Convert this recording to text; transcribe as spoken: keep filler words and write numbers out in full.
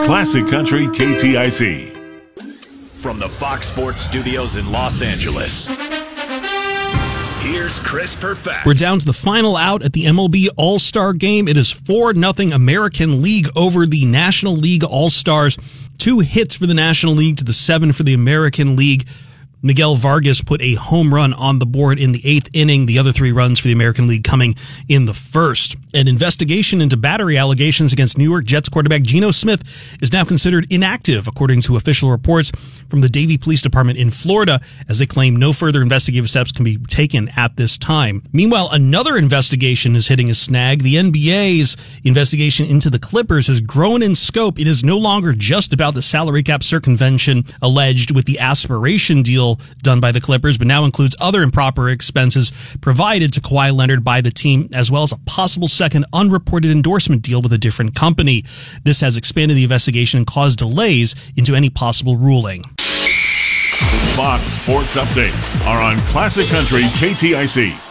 Classic Country K T I C. From the Fox Sports Studios in Los Angeles, here's Chris Perfett. We're down to the final out at the M L B All-Star Game. It is four nothing American League over the National League All-Stars. Two hits for the National League to the seven for the American League. Miguel Vargas put a home run on the board in the eighth inning. The other three runs for the American League coming in the first. An investigation into battery allegations against New York Jets quarterback Geno Smith is now considered inactive, according to official reports from the Davie Police Department in Florida, as they claim no further investigative steps can be taken at this time. Meanwhile, another investigation is hitting a snag. The N B A's investigation into the Clippers has grown in scope. It is no longer just about the salary cap circumvention alleged with the aspiration deal done by the Clippers, but now includes other improper expenses provided to Kawhi Leonard by the team, as well as a possible second unreported endorsement deal with a different company. This has expanded the investigation and caused delays into any possible ruling. Fox Sports Updates are on Classic Country K T I C.